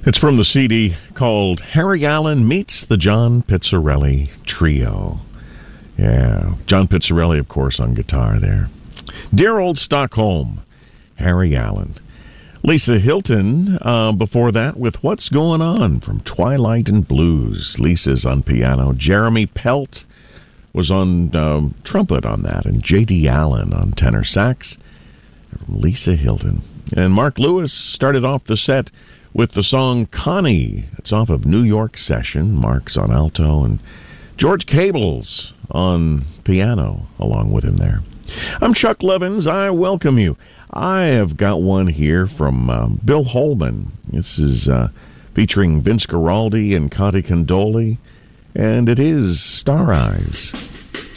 It's from the CD called Harry Allen Meets the John Pizzarelli Trio. Yeah, John Pizzarelli, of course, on guitar there. Dear Old Stockholm, Harry Allen. Lisa Hilton, before that, with What's Going On from Twilight and Blues. Lisa's on piano. Jeremy Pelt was on trumpet on that, and J.D. Allen on tenor sax. Lisa Hilton. And Mark Lewis started off the set with the song Connie. It's off of New York Session. Mark's on alto, and George Cable's on piano along with him there. I'm Chuck Levins. I welcome you. I have got one here from Bill Holman. This is featuring Vince Guaraldi and Conte Candoli, and it is Star Eyes.